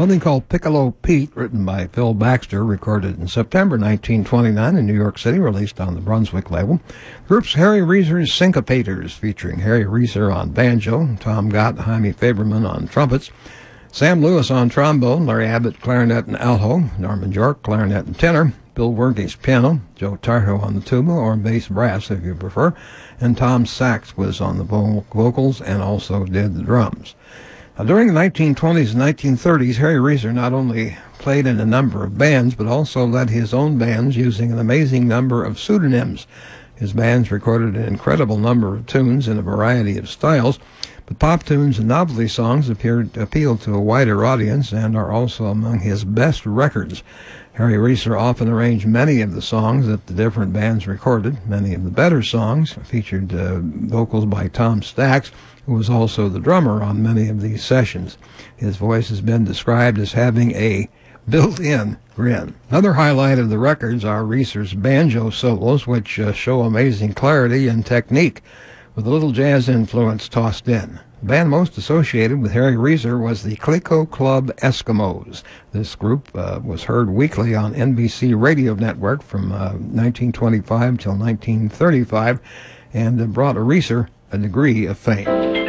Something called Piccolo Pete, written by Phil Baxter, recorded in September 1929 in New York City, released on the Brunswick label. The group's Harry Reser's Syncopators, featuring Harry Reser on banjo, Tom Gott, Jaime Faberman on trumpets, Sam Lewis on trombone, Larry Abbott clarinet and alto, Norman York clarinet and tenor, Bill Wernke's piano, Joe Tarto on the tuba or bass brass if you prefer, and Tom Sachs was on the vocals and also did the drums. Now, during the 1920s and 1930s, Harry Reser not only played in a number of bands, but also led his own bands using an amazing number of pseudonyms. His bands recorded an incredible number of tunes in a variety of styles, but pop tunes and novelty songs appeal to a wider audience and are also among his best records. Harry Reser often arranged many of the songs that the different bands recorded. Many of the better songs featured vocals by Tom Sachs, who was also the drummer on many of these sessions. His voice has been described as having a built-in grin. Another highlight of the records are Reser's banjo solos, which show amazing clarity and technique, with a little jazz influence tossed in. The band most associated with Harry Reser was the Clicquot Club Eskimos. This group was heard weekly on NBC Radio Network from 1925 till 1935 and brought Reser a degree of fame.